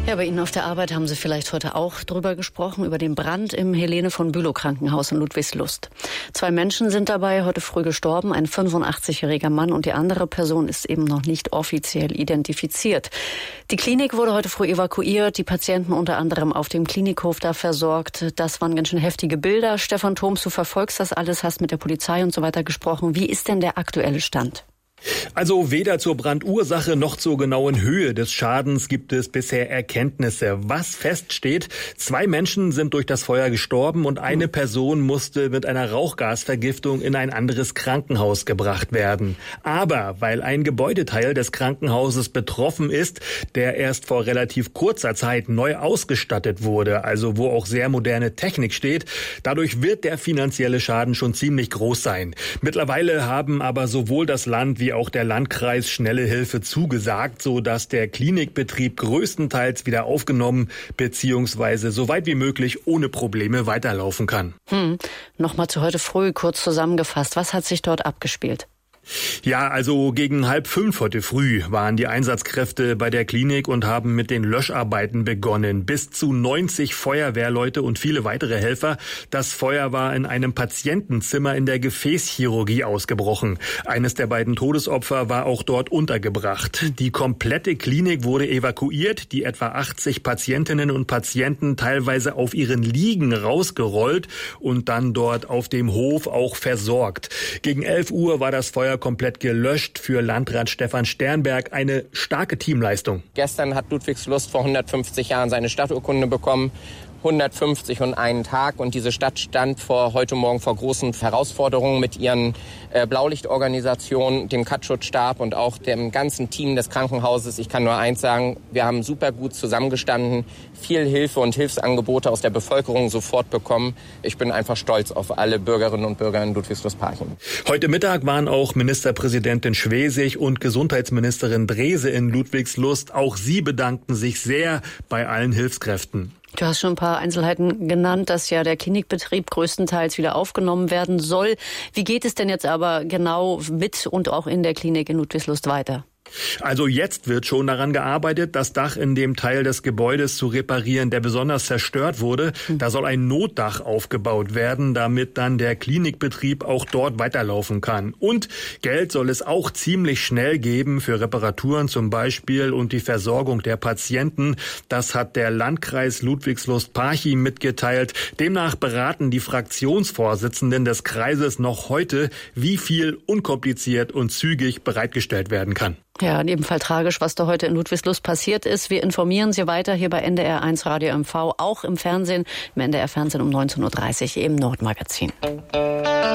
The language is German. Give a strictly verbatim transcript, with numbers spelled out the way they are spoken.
Ja, bei Ihnen auf der Arbeit haben Sie vielleicht heute auch drüber gesprochen, über den Brand im Helene von Bülow Krankenhaus in Ludwigslust. Zwei Menschen sind dabei heute früh gestorben, ein fünfundachtzigjähriger Mann, und die andere Person ist eben noch nicht offiziell identifiziert. Die Klinik wurde heute früh evakuiert, die Patienten unter anderem auf dem Klinikhof da versorgt. Das waren ganz schön heftige Bilder. Stefan Thoms, du verfolgst das alles, hast mit der Polizei und so weiter gesprochen. Wie ist denn der aktuelle Stand? Also weder zur Brandursache noch zur genauen Höhe des Schadens gibt es bisher Erkenntnisse. Was feststeht: Zwei Menschen sind durch das Feuer gestorben und eine Person musste mit einer Rauchgasvergiftung in ein anderes Krankenhaus gebracht werden. Aber weil ein Gebäudeteil des Krankenhauses betroffen ist, der erst vor relativ kurzer Zeit neu ausgestattet wurde, also wo auch sehr moderne Technik steht, dadurch wird der finanzielle Schaden schon ziemlich groß sein. Mittlerweile haben aber sowohl das Land wie auch der Landkreis schnelle Hilfe zugesagt, so dass der Klinikbetrieb größtenteils wieder aufgenommen bzw. so weit wie möglich ohne Probleme weiterlaufen kann. Hm. Nochmal zu heute früh kurz zusammengefasst. Was hat sich dort abgespielt? Ja, also gegen halb fünf heute früh waren die Einsatzkräfte bei der Klinik und haben mit den Löscharbeiten begonnen. Bis zu neunzig Feuerwehrleute und viele weitere Helfer. Das Feuer war in einem Patientenzimmer in der Gefäßchirurgie ausgebrochen. Eines der beiden Todesopfer war auch dort untergebracht. Die komplette Klinik wurde evakuiert, die etwa achtzig Patientinnen und Patienten teilweise auf ihren Liegen rausgerollt und dann dort auf dem Hof auch versorgt. Gegen elf Uhr war das Feuer komplett gelöscht. Für Landrat Stefan Sternberg eine starke Teamleistung. Gestern hat Ludwigslust vor hundertfünfzig Jahren seine Stadturkunde bekommen. hundertfünfzig und einen Tag, und diese Stadt stand vor heute Morgen vor großen Herausforderungen mit ihren äh, Blaulichtorganisationen, dem Katzschutzstab und auch dem ganzen Team des Krankenhauses. Ich kann nur eins sagen: Wir haben super gut zusammengestanden, viel Hilfe und Hilfsangebote aus der Bevölkerung sofort bekommen. Ich bin einfach stolz auf alle Bürgerinnen und Bürger in Ludwigslust-Parchim. Heute Mittag waren auch Ministerpräsidentin Schwesig und Gesundheitsministerin Drese in Ludwigslust. Auch sie bedankten sich sehr bei allen Hilfskräften. Du hast schon ein paar Einzelheiten genannt, dass ja der Klinikbetrieb größtenteils wieder aufgenommen werden soll. Wie geht es denn jetzt aber genau mit und auch in der Klinik in Ludwigslust weiter? Also jetzt wird schon daran gearbeitet, das Dach in dem Teil des Gebäudes zu reparieren, der besonders zerstört wurde. Da soll ein Notdach aufgebaut werden, damit dann der Klinikbetrieb auch dort weiterlaufen kann. Und Geld soll es auch ziemlich schnell geben für Reparaturen zum Beispiel und die Versorgung der Patienten. Das hat der Landkreis Ludwigslust-Parchim mitgeteilt. Demnach beraten die Fraktionsvorsitzenden des Kreises noch heute, wie viel unkompliziert und zügig bereitgestellt werden kann. Ja, in jedem Fall tragisch, was da heute in Ludwigslust passiert ist. Wir informieren Sie weiter hier bei N D R eins Radio M V, auch im Fernsehen, im N D R Fernsehen um neunzehn Uhr dreißig im Nordmagazin.